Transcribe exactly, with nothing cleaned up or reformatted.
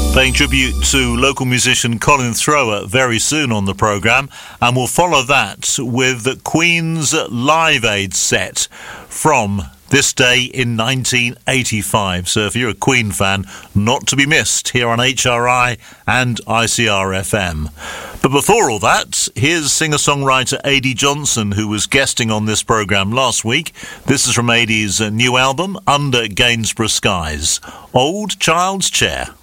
Paying tribute to local musician Colin Thrower very soon on the programme, and we'll follow that with Queen's Live Aid set from this day in nineteen eighty-five. So if you're a Queen fan, not to be missed here on H R I and I C R F M. But before all that, here's singer-songwriter Adi Johnson, who was guesting on this programme last week. This is from Adi's new album, Under Gainsborough Skies, Old Child's Chair.